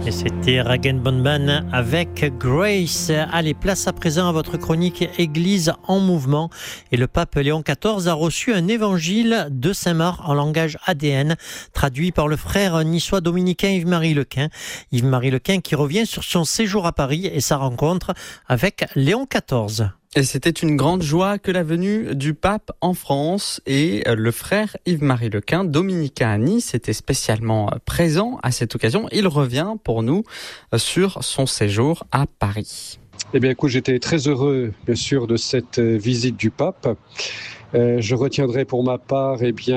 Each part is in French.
Et c'était Rag & Bone Man avec Grace. Allez, place à présent à votre chronique Église en mouvement. Et le pape Léon XIV a reçu un évangile de Saint-Marc en langage ADN, traduit par le frère niçois dominicain Yves-Marie Lequin. Yves-Marie Lequin qui revient sur son séjour à Paris et sa rencontre avec Léon XIV. Et c'était une grande joie que la venue du pape en France, et le frère Yves-Marie Lequin, dominicain à Nice, était spécialement présent à cette occasion. Il revient pour nous sur son séjour à Paris. Eh bien, écoute, j'étais très heureux, bien sûr, de cette visite du pape. Je retiendrai pour ma part,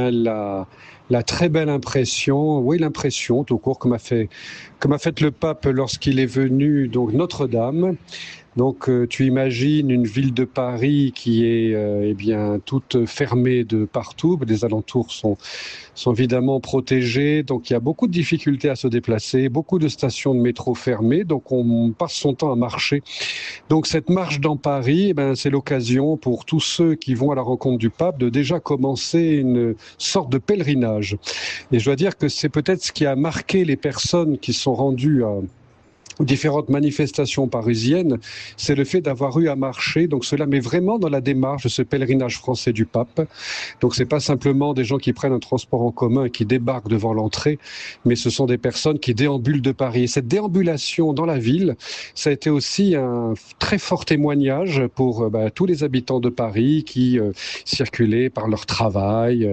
la très belle l'impression tout court que m'a fait le pape lorsqu'il est venu, donc Notre-Dame. Donc tu imagines une ville de Paris qui est toute fermée de partout. Les alentours sont évidemment protégés. Donc il y a beaucoup de difficultés à se déplacer, beaucoup de stations de métro fermées. Donc on passe son temps à marcher. Donc cette marche dans Paris, c'est l'occasion pour tous ceux qui vont à la rencontre du pape de déjà commencer une sorte de pèlerinage. Et je dois dire que c'est peut-être ce qui a marqué les personnes qui sont rendues aux différentes manifestations parisiennes, c'est le fait d'avoir eu à marcher. Donc cela met vraiment dans la démarche de ce pèlerinage français du pape. Donc c'est pas simplement des gens qui prennent un transport en commun et qui débarquent devant l'entrée, mais ce sont des personnes qui déambulent de Paris. Et cette déambulation dans la ville, ça a été aussi un très fort témoignage pour tous les habitants de Paris qui circulaient par leur travail,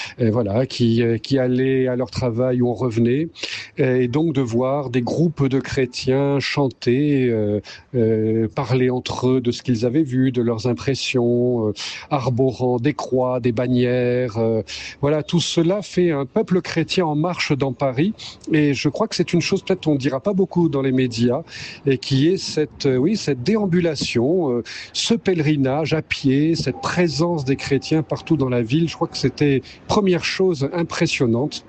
qui allaient à leur travail ou en revenaient. Et donc de voir des groupes de chrétiens chanter, parler entre eux de ce qu'ils avaient vu, de leurs impressions, arborant des croix, des bannières. Tout cela fait un peuple chrétien en marche dans Paris. Et je crois que c'est une chose peut-être on ne dira pas beaucoup dans les médias, et qui est cette déambulation, ce pèlerinage à pied, cette présence des chrétiens partout dans la ville. Je crois que c'était première chose impressionnante.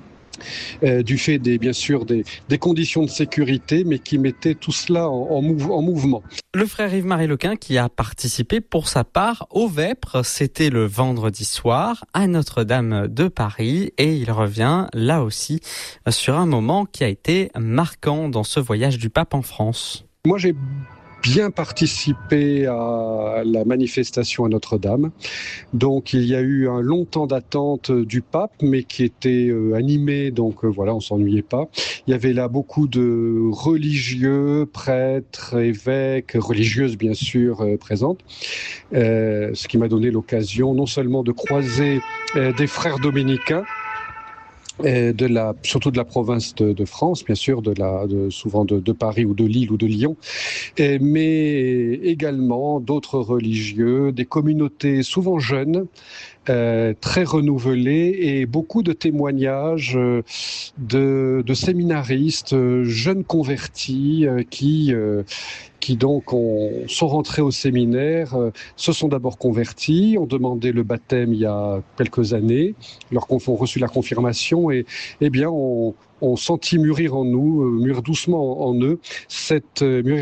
Du fait bien sûr des conditions de sécurité, mais qui mettaient tout cela en mouvement. Le frère Yves-Marie Lequin qui a participé pour sa part au Vêpres, c'était le vendredi soir à Notre-Dame de Paris, et il revient là aussi sur un moment qui a été marquant dans ce voyage du pape en France. Moi j'ai bien participé à la manifestation à Notre-Dame. Donc il y a eu un long temps d'attente du pape, mais qui était animé, donc on s'ennuyait pas. Il y avait là beaucoup de religieux, prêtres, évêques, religieuses bien sûr présentes, ce qui m'a donné l'occasion non seulement de croiser des frères dominicains, surtout de la province de France, bien sûr, souvent de Paris ou de Lille ou de Lyon, mais également d'autres religieux, des communautés souvent jeunes, très renouvelées, et beaucoup de témoignages de séminaristes, jeunes convertis, qui donc sont rentrés au séminaire, se sont d'abord convertis, ont demandé le baptême il y a quelques années, ont reçu la confirmation, et ont senti mûrir doucement en eux cette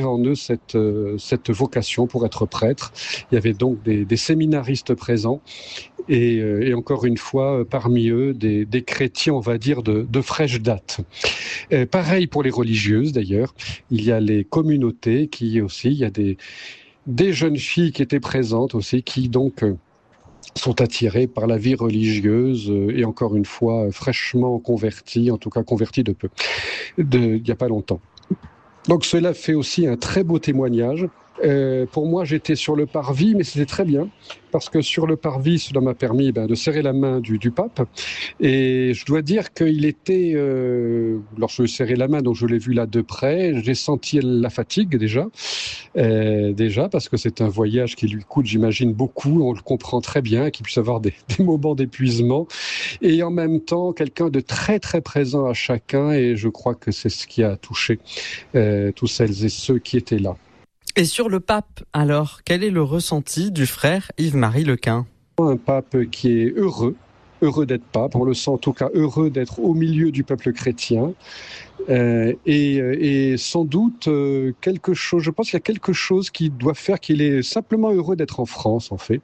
vocation pour être prêtre. Il y avait donc des séminaristes présents, et encore une fois, parmi eux, des chrétiens, on va dire, de fraîche date. Pareil pour les religieuses, d'ailleurs. Il y a les communautés il y a des jeunes filles qui étaient présentes aussi, qui donc sont attirées par la vie religieuse, et encore une fois, fraîchement converties, en tout cas converties il n'y a pas longtemps. Donc cela fait aussi un très beau témoignage. Pour moi, j'étais sur le parvis, mais c'était très bien, parce que sur le parvis, cela m'a permis de serrer la main du pape. Et je dois dire qu'il était, lorsque je serrais la main, donc je l'ai vu là de près, j'ai senti la fatigue déjà, parce que c'est un voyage qui lui coûte, j'imagine, beaucoup, on le comprend très bien, qu'il puisse avoir des moments d'épuisement, et en même temps, quelqu'un de très très présent à chacun, et je crois que c'est ce qui a touché tous celles et ceux qui étaient là. Et sur le pape, alors, quel est le ressenti du frère Yves-Marie Lequin ? Un pape qui est heureux, heureux d'être pape, on le sent en tout cas heureux d'être au milieu du peuple chrétien. Et sans doute quelque chose, je pense qu'il y a quelque chose qui doit faire qu'il est simplement heureux d'être en France en fait,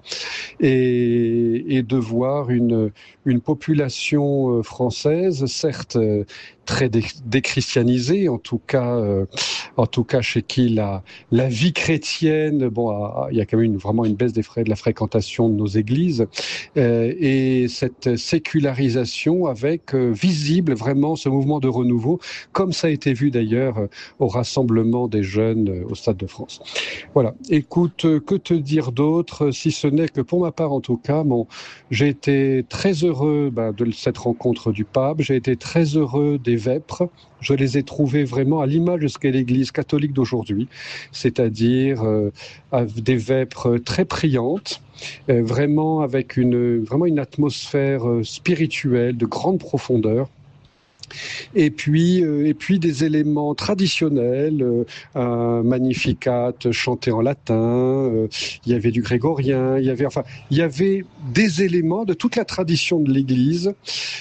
et de voir une population française, certes très déchristianisée, en tout cas chez qui la vie chrétienne, il y a quand même vraiment une baisse de la fréquentation de nos églises, et cette sécularisation avec visible vraiment ce mouvement de renouveau, comme ça a été vu d'ailleurs au rassemblement des jeunes au Stade de France. Voilà, écoute, que te dire d'autre, si ce n'est que pour ma part en tout cas, j'ai été très heureux de cette rencontre du pape, j'ai été très heureux des vêpres, je les ai trouvés vraiment à l'image de ce qu'est l'Église catholique d'aujourd'hui, c'est-à-dire des vêpres très priantes, vraiment avec vraiment une atmosphère spirituelle de grande profondeur. Et puis des éléments traditionnels, un Magnificat chanté en latin, il y avait du grégorien, il y avait des éléments de toute la tradition de l'Église,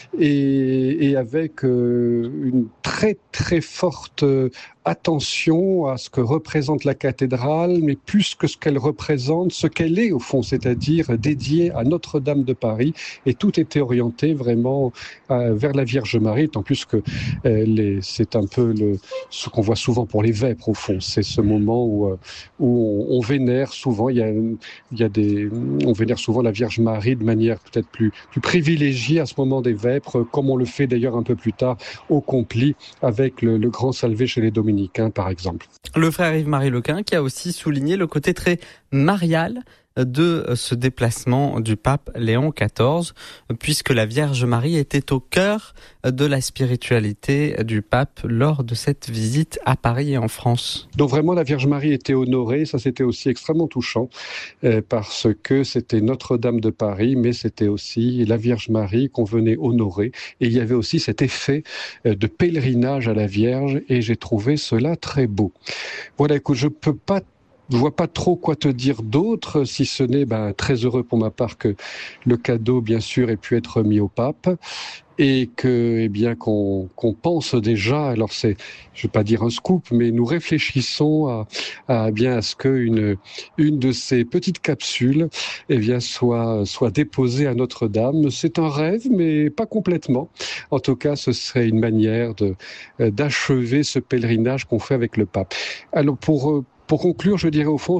et avec une très très forte attention à ce que représente la cathédrale, mais plus que ce qu'elle représente, ce qu'elle est au fond, c'est-à-dire dédiée à Notre-Dame de Paris, et tout était orienté vraiment vers la Vierge Marie, tant plus que c'est un peu ce qu'on voit souvent pour les vêpres au fond, c'est ce moment où on vénère souvent, on vénère souvent la Vierge Marie de manière peut-être plus privilégiée à ce moment des vêpres, comme on le fait d'ailleurs un peu plus tard au Compli avec le grand salvé chez les dominicains par exemple. Le frère Yves-Marie Lequin qui a aussi souligné le côté très marial de ce déplacement du pape Léon XIV, puisque la Vierge Marie était au cœur de la spiritualité du pape lors de cette visite à Paris et en France. Donc vraiment la Vierge Marie était honorée, ça c'était aussi extrêmement touchant, parce que c'était Notre-Dame de Paris, mais c'était aussi la Vierge Marie qu'on venait honorer, et il y avait aussi cet effet de pèlerinage à la Vierge, et j'ai trouvé cela très beau. Voilà, écoute, je vois pas trop quoi te dire d'autre, si ce n'est très heureux pour ma part que le cadeau, bien sûr, ait pu être remis au pape, et que, qu'on pense déjà, alors je vais pas dire un scoop, mais nous réfléchissons à ce que une de ces petites capsules, soit déposée à Notre-Dame. C'est un rêve, mais pas complètement. En tout cas, ce serait une manière d'achever ce pèlerinage qu'on fait avec le pape. Alors, pour conclure, je dirais au fond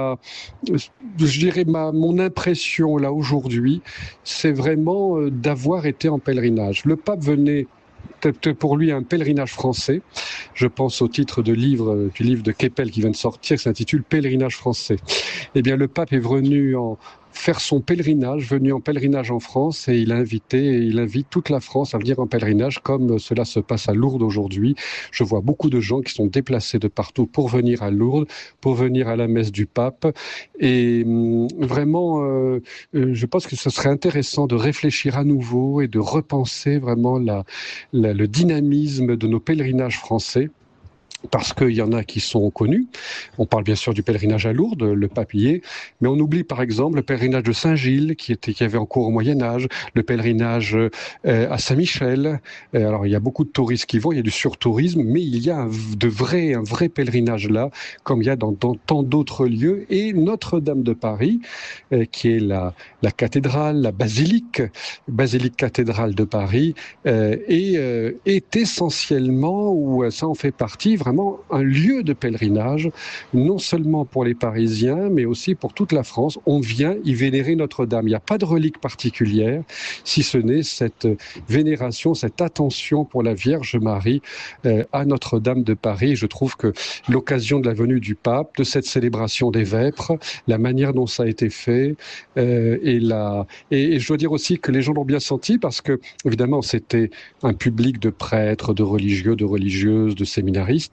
mon impression là aujourd'hui, c'est vraiment d'avoir été en pèlerinage. Le pape venait peut-être pour lui un pèlerinage français. Je pense au titre du livre de Keppel qui vient de sortir, qui s'intitule Pèlerinage français. Eh bien, le pape est venu faire son pèlerinage, venu en pèlerinage en France, et il invite toute la France à venir en pèlerinage, comme cela se passe à Lourdes aujourd'hui. Je vois beaucoup de gens qui sont déplacés de partout pour venir à Lourdes, pour venir à la messe du pape, et vraiment, je pense que ce serait intéressant de réfléchir à nouveau et de repenser vraiment le dynamisme de nos pèlerinages français. Parce qu'il y en a qui sont connus. On parle bien sûr du pèlerinage à Lourdes, le pape y est, mais on oublie par exemple le pèlerinage de Saint-Gilles qui avait en cours au Moyen-Âge, le pèlerinage à Saint-Michel. Alors il y a beaucoup de touristes qui vont, il y a du surtourisme, mais il y a un vrai pèlerinage là, comme il y a dans tant d'autres lieux. Et Notre-Dame de Paris, qui est la cathédrale, la basilique cathédrale de Paris, est essentiellement, ou ça en fait partie, vraiment un lieu de pèlerinage, non seulement pour les Parisiens, mais aussi pour toute la France. On vient y vénérer Notre-Dame. Il n'y a pas de relique particulière, si ce n'est cette vénération, cette attention pour la Vierge Marie à Notre-Dame de Paris. Je trouve que l'occasion de la venue du pape, de cette célébration des vêpres, la manière dont ça a été fait, et je dois dire aussi que les gens l'ont bien senti, parce que, évidemment, c'était un public de prêtres, de religieux, de religieuses, de séminaristes,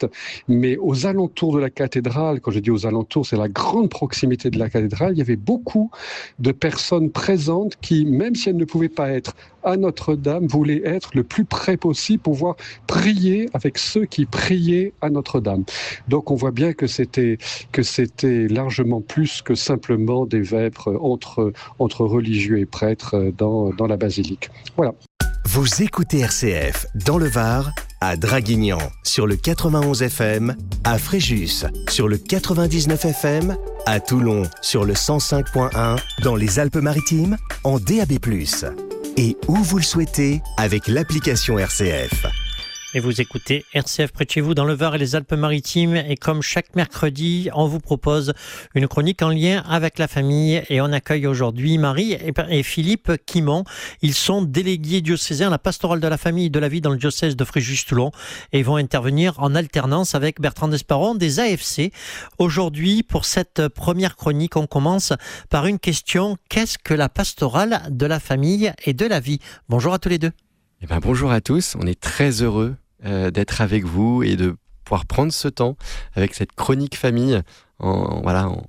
mais aux alentours de la cathédrale, quand je dis aux alentours, c'est la grande proximité de la cathédrale, il y avait beaucoup de personnes présentes qui, même si elles ne pouvaient pas être à Notre-Dame, voulaient être le plus près possible pour pouvoir prier avec ceux qui priaient à Notre-Dame. Donc on voit bien que c'était largement plus que simplement des vêpres entre religieux et prêtres dans la basilique. Voilà. Vous écoutez RCF dans le Var, à Draguignan sur le 91 FM, à Fréjus sur le 99 FM, à Toulon sur le 105.1, dans les Alpes-Maritimes en DAB+. Et où vous le souhaitez avec l'application RCF. Et vous écoutez RCF près de chez vous dans le Var et les Alpes-Maritimes. Et comme chaque mercredi, on vous propose une chronique en lien avec la famille. Et on accueille aujourd'hui Marie et Philippe Quimont. Ils sont délégués diocésains à la pastorale de la famille et de la vie dans le diocèse de Fréjus-Toulon. Et vont intervenir en alternance avec Bertrand Desparon des AFC. Aujourd'hui, pour cette première chronique, on commence par une question. Qu'est-ce que la pastorale de la famille et de la vie ? Bonjour à tous les deux. Bonjour à tous, on est très heureux d'être avec vous et de pouvoir prendre ce temps avec cette chronique famille en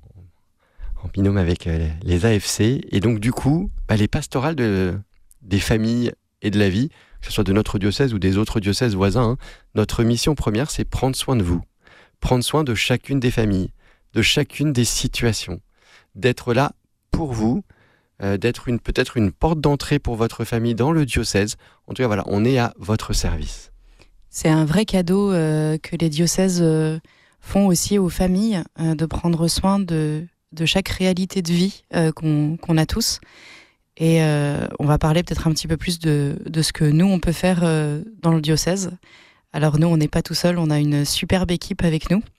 binôme avec les AFC. Et donc du coup, les pastorales des familles et de la vie, que ce soit de notre diocèse ou des autres diocèses voisins, notre mission première, c'est prendre soin de vous, prendre soin de chacune des familles, de chacune des situations, d'être là pour vous, d'être peut-être une porte d'entrée pour votre famille dans le diocèse. En tout cas, voilà, on est à votre service. C'est un vrai cadeau que les diocèses font aussi aux familles, de prendre soin de chaque réalité de vie qu'on a tous. Et on va parler peut-être un petit peu plus de ce que nous, on peut faire dans le diocèse. Alors nous, on n'est pas tout seul, on a une superbe équipe avec nous.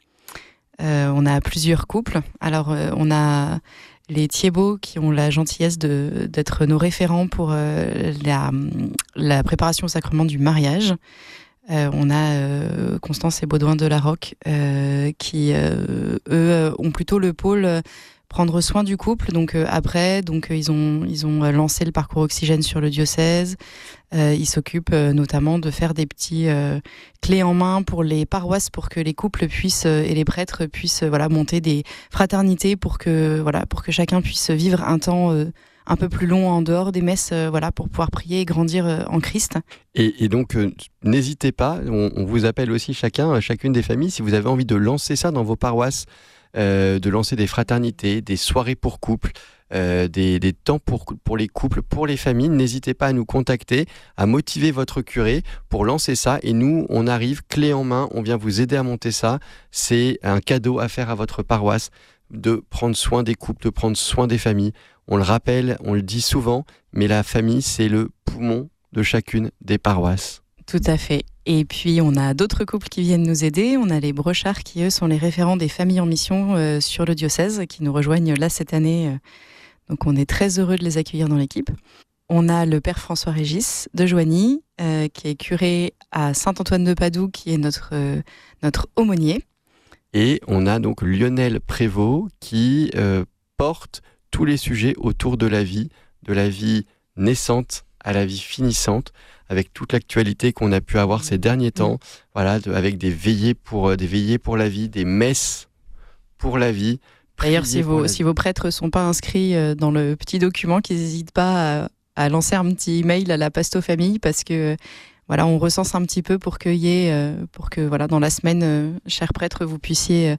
On a plusieurs couples. Alors on a les Thiebaud qui ont la gentillesse d'être nos référents pour la préparation au sacrement du mariage. On a Constance et Baudouin de la Roque qui, eux, ont plutôt le pôle prendre soin du couple. Donc après, ils ont lancé le parcours Oxygène sur le diocèse. Ils s'occupent notamment de faire des petits clés en main pour les paroisses, pour que les couples puissent et les prêtres puissent monter des fraternités pour que chacun puisse vivre un temps un peu plus long en dehors des messes, pour pouvoir prier et grandir en Christ. Et donc, n'hésitez pas, on vous appelle aussi chacune des familles, si vous avez envie de lancer ça dans vos paroisses, de lancer des fraternités, des soirées pour couples, des temps pour les couples, pour les familles, n'hésitez pas à nous contacter, à motiver votre curé pour lancer ça. Et nous, on arrive clé en main, on vient vous aider à monter ça. C'est un cadeau à faire à votre paroisse, de prendre soin des couples, de prendre soin des familles. On le rappelle, on le dit souvent, mais la famille, c'est le poumon de chacune des paroisses. Tout à fait. Et puis, on a d'autres couples qui viennent nous aider. On a les Brochards qui, eux, sont les référents des familles en mission sur le diocèse, qui nous rejoignent là cette année. Donc, on est très heureux de les accueillir dans l'équipe. On a le père François-Régis de Joigny, qui est curé à Saint-Antoine-de-Padoue, qui est notre aumônier. Et on a donc Lionel Prévost qui porte tous les sujets autour de la vie naissante à la vie finissante, avec toute l'actualité qu'on a pu avoir ces derniers temps, avec des veillées pour la vie, des messes pour la vie. D'ailleurs, si vos prêtres ne sont pas inscrits dans le petit document, qu'ils n'hésitent pas à lancer un petit mail à la Pasto Famille, parce que on recense un petit peu pour que dans la semaine, chers prêtres, vous puissiez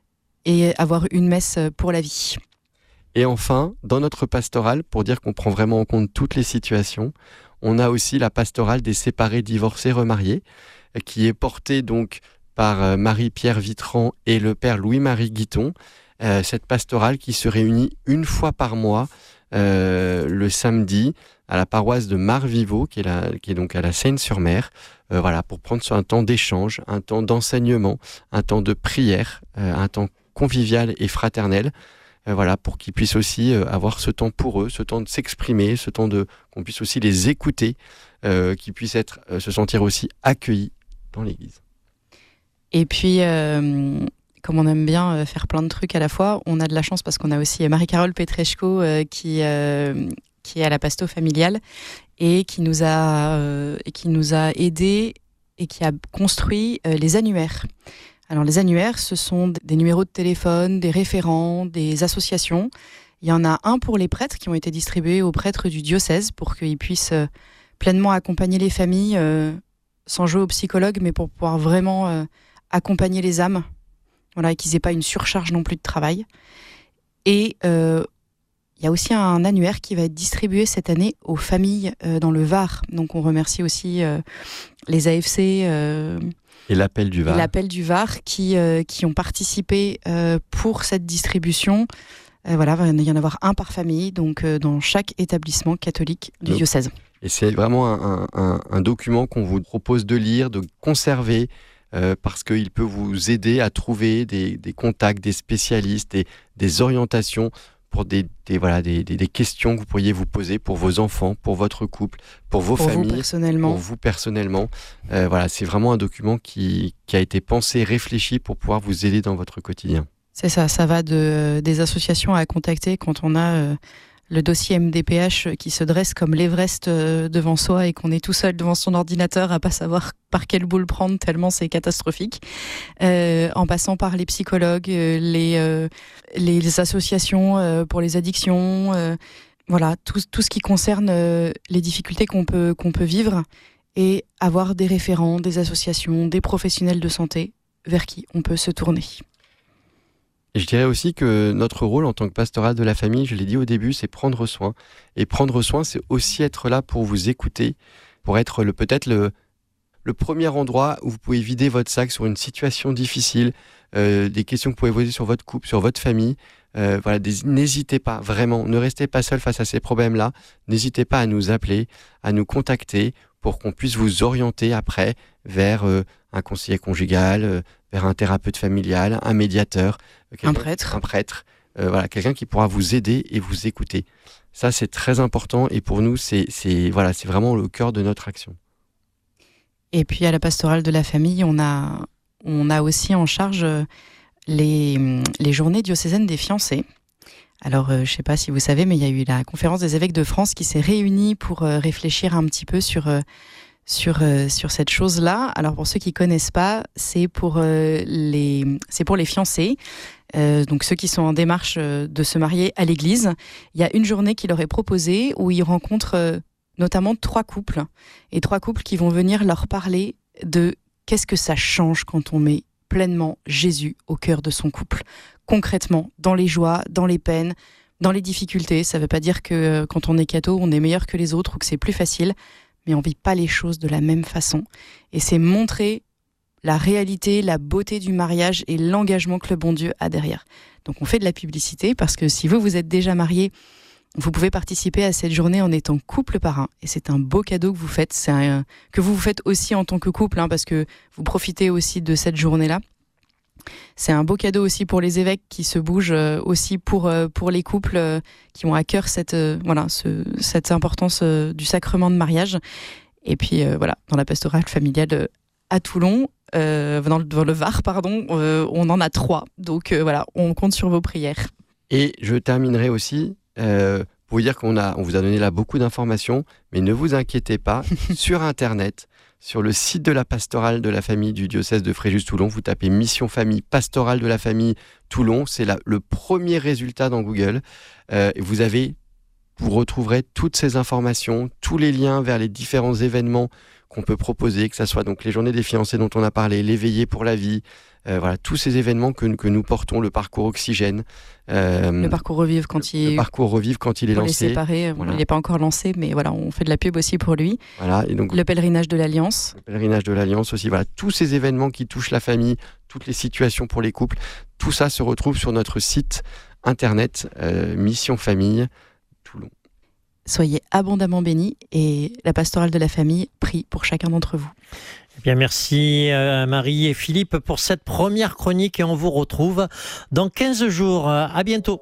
avoir une messe pour la vie. Et enfin, dans notre pastorale, pour dire qu'on prend vraiment en compte toutes les situations, on a aussi la pastorale des séparés, divorcés, remariés, qui est portée donc par Marie-Pierre Vitran et le père Louis-Marie Guiton. Cette pastorale qui se réunit une fois par mois, le samedi, à la paroisse de Marviveau, qui est donc à la Seine-sur-Mer, pour prendre un temps d'échange, un temps d'enseignement, un temps de prière, un temps convivial et fraternel. Pour qu'ils puissent aussi avoir ce temps pour eux, ce temps de s'exprimer, ce temps qu'on puisse aussi les écouter, qu'ils puissent se sentir aussi accueillis dans l'Église. Et puis, comme on aime bien faire plein de trucs à la fois, on a de la chance parce qu'on a aussi Marie-Carole Petresco qui est à la Pasto familiale et qui nous a aidés et qui a construit les annuaires. Alors les annuaires, ce sont des numéros de téléphone, des référents, des associations. Il y en a un pour les prêtres qui ont été distribués aux prêtres du diocèse pour qu'ils puissent pleinement accompagner les familles, sans jouer au psychologue, mais pour pouvoir vraiment accompagner les âmes, voilà, et qu'ils n'aient pas une surcharge non plus de travail. Et il y a aussi un annuaire qui va être distribué cette année aux familles dans le Var. Donc on remercie aussi les AFC et l'Appel du Var, qui ont participé pour cette distribution. Voilà, il va y en avoir un par famille, donc dans chaque établissement catholique du diocèse. Et c'est vraiment un document qu'on vous propose de lire, de conserver, parce qu'il peut vous aider à trouver des contacts, des spécialistes, des orientations pour des questions que vous pourriez vous poser pour vos enfants, pour votre couple, pour vos familles, pour vous personnellement. Voilà, c'est vraiment un document qui a été pensé, réfléchi pour pouvoir vous aider dans votre quotidien. C'est ça, ça va des associations à contacter quand on a le dossier MDPH qui se dresse comme l'Everest devant soi et qu'on est tout seul devant son ordinateur à pas savoir par quelle boule prendre tellement c'est catastrophique. En passant par les psychologues, les associations pour les addictions, voilà, tout ce qui concerne les difficultés qu'on peut vivre et avoir des référents, des associations, des professionnels de santé vers qui on peut se tourner. Et je dirais aussi que notre rôle en tant que pastoral de la famille, je l'ai dit au début, c'est prendre soin. Et prendre soin, c'est aussi être là pour vous écouter, pour être peut-être le premier endroit où vous pouvez vider votre sac sur une situation difficile, des questions que vous pouvez poser sur votre couple, sur votre famille. Voilà, n'hésitez pas, vraiment, ne restez pas seul face à ces problèmes-là. N'hésitez pas à nous appeler, à nous contacter pour qu'on puisse vous orienter après vers un conseiller conjugal, vers un thérapeute familial, un médiateur, un prêtre. Voilà, quelqu'un qui pourra vous aider et vous écouter. Ça, c'est très important et pour nous, c'est vraiment le cœur de notre action. Et puis à la pastorale de la famille, on a aussi en charge les journées diocésaines des fiancés. Alors, je ne sais pas si vous savez, mais il y a eu la conférence des évêques de France qui s'est réunie pour réfléchir un petit peu sur cette chose-là. Alors, pour ceux qui ne connaissent pas, c'est pour les fiancés, donc ceux qui sont en démarche de se marier à l'église. Il y a une journée qui leur est proposée où ils rencontrent notamment 3 couples, et 3 couples qui vont venir leur parler de qu'est-ce que ça change quand on met pleinement Jésus au cœur de son couple. Concrètement, dans les joies, dans les peines, dans les difficultés. Ça ne veut pas dire que quand on est catho, on est meilleur que les autres ou que c'est plus facile, mais on ne vit pas les choses de la même façon. Et c'est montrer la réalité, la beauté du mariage et l'engagement que le bon Dieu a derrière. Donc on fait de la publicité parce que si vous êtes déjà marié, vous pouvez participer à cette journée en étant couple parrain. Et c'est un beau cadeau que vous faites, que vous faites aussi en tant que couple, parce que vous profitez aussi de cette journée-là. C'est un beau cadeau aussi pour les évêques qui se bougent, aussi pour les couples qui ont à cœur cette importance du sacrement de mariage. Et puis voilà, dans la pastorale familiale à Toulon, dans le Var, on en a 3. Donc voilà, on compte sur vos prières. Et je terminerai aussi pour vous dire qu'on vous a donné là beaucoup d'informations, mais ne vous inquiétez pas, sur Internet, sur le site de la pastorale de la famille du diocèse de Fréjus-Toulon, vous tapez Mission Famille, pastorale de la famille Toulon, c'est le premier résultat dans Google. Vous retrouverez toutes ces informations, tous les liens vers les différents événements qu'on peut proposer, que ce soit donc les journées des fiancés dont on a parlé, les veillées pour la vie, voilà, tous ces événements que nous portons, le parcours Oxygène. Le parcours Revive quand il est lancé. Les séparer, voilà. Il n'est pas encore lancé, mais voilà, on fait de la pub aussi pour lui. Voilà, et donc, le pèlerinage de l'Alliance. Le pèlerinage de l'Alliance aussi, voilà, tous ces événements qui touchent la famille, toutes les situations pour les couples, tout ça se retrouve sur notre site internet Mission Famille Toulon. Soyez abondamment bénis et la pastorale de la famille prie pour chacun d'entre vous. Eh bien, merci Marie et Philippe pour cette première chronique et on vous retrouve dans 15 jours. À bientôt.